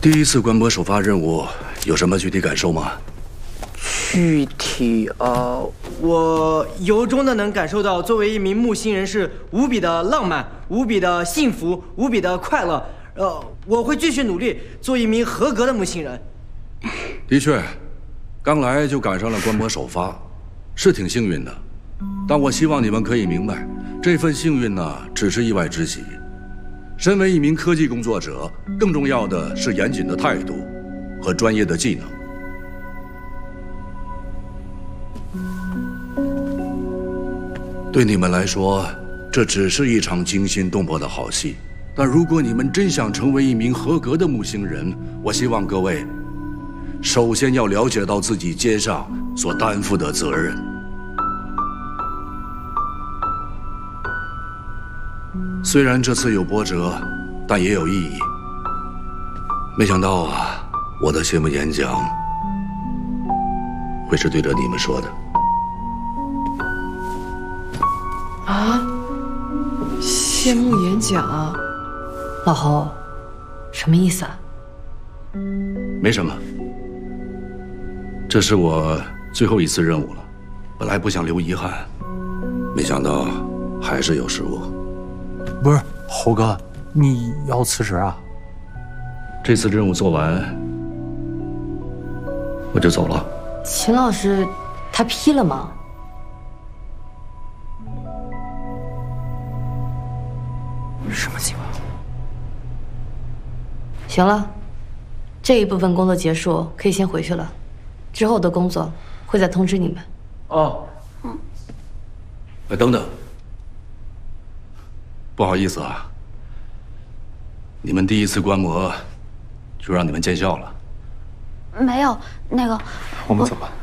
第一次观摩首发任务有什么具体感受吗？ 具体我由衷的能感受到，作为一名木星人是无比的浪漫、无比的幸福、无比的快乐。我会继续努力，做一名合格的木星人。 的确，刚来就赶上了观摩首发，是挺幸运的。但我希望你们可以明白，这份幸运呢，只是意外之喜。身为一名科技工作者，更重要的是严谨的态度和专业的技能。对你们来说，这只是一场惊心动魄的好戏。但如果你们真想成为一名合格的木星人，我希望各位首先要了解到自己肩上所担负的责任。虽然这次有波折，但也有意义。没想到啊，我的谢幕演讲会是对着你们说的。 啊，谢幕演讲，老侯，什么意思啊？ 没什么，这是我最后一次任务了。本来不想留遗憾，没想到还是有失误。 不是，侯哥，你要辞职啊？ 这次任务做完，我就走了。 秦老师，他批了吗？什么情况？行了，这一部分工作结束，可以先回去了。之后的工作会再通知你们。 哦。哎，等等，不好意思啊，你们第一次观摩就让你们见笑了。 没有，那个， 我们走吧。